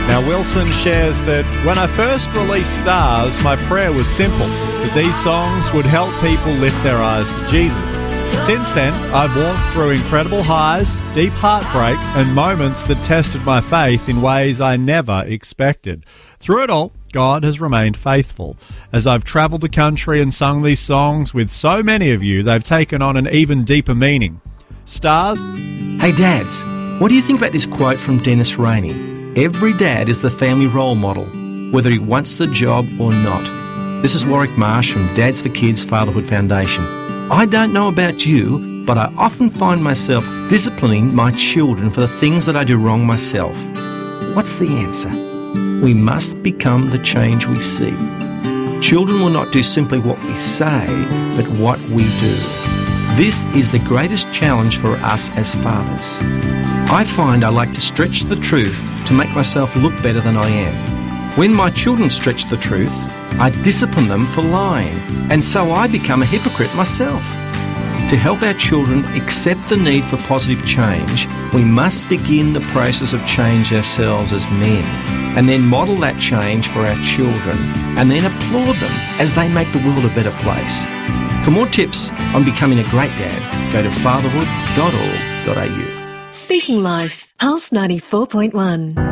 Now, Wilson shares that when I first released Stars, my prayer was simple, that these songs would help people lift their eyes to Jesus. Since then, I've walked through incredible highs, deep heartbreak, and moments that tested my faith in ways I never expected. Through it all, God has remained faithful. As I've travelled the country and sung these songs with so many of you, they've taken on an even deeper meaning. Stars. Hey dads, what do you think about this quote from Dennis Rainey? Every dad is the family role model, whether he wants the job or not. This is Warwick Marsh from Dads for Kids Fatherhood Foundation. I don't know about you, but I often find myself disciplining my children for the things that I do wrong myself. What's the answer? We must become the change we see. Children will not do simply what we say, but what we do. This is the greatest challenge for us as fathers. I find I like to stretch the truth to make myself look better than I am. When my children stretch the truth, I discipline them for lying, and so I become a hypocrite myself. To help our children accept the need for positive change, we must begin the process of change ourselves as men, and then model that change for our children, and then applaud them as they make the world a better place. For more tips on becoming a great dad, go to fatherhood.org.au. Speaking Life, Pulse 94.1.